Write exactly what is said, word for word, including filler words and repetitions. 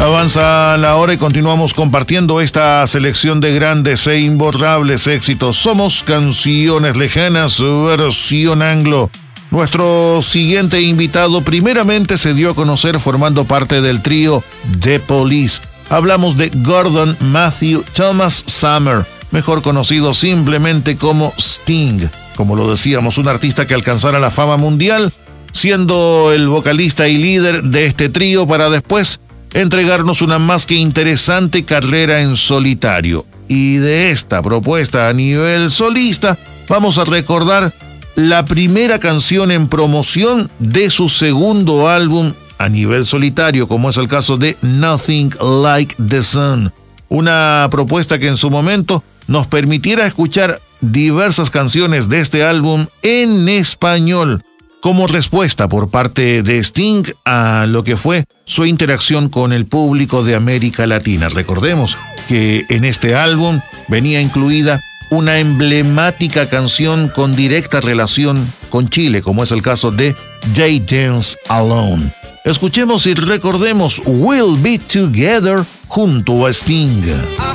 Avanza la hora y continuamos compartiendo esta selección de grandes e imborrables éxitos. Somos Canciones Lejanas, versión anglo. Nuestro siguiente invitado primeramente se dio a conocer formando parte del trío The Police. Hablamos de Gordon Matthew Thomas Summer, mejor conocido simplemente como Sting. Como lo decíamos, un artista que alcanzara la fama mundial, siendo el vocalista y líder de este trío para después entregarnos una más que interesante carrera en solitario. Y de esta propuesta a nivel solista, vamos a recordar la primera canción en promoción de su segundo álbum a nivel solitario, como es el caso de Nothing Like the Sun. Una propuesta que en su momento nos permitiera escuchar diversas canciones de este álbum en español, como respuesta por parte de Sting a lo que fue su interacción con el público de América Latina. Recordemos que en este álbum venía incluida una emblemática canción con directa relación con Chile, como es el caso de They Dance Alone. Escuchemos y recordemos We'll Be Together junto a Sting.